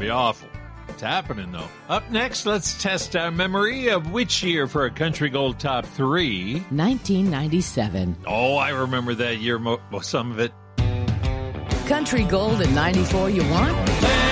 Pretty awful. It's happening, though. Up next, let's test our memory of which year for a Country Gold Top 3. 1997. Oh, I remember that year, some of it. Country Gold in 94 you want?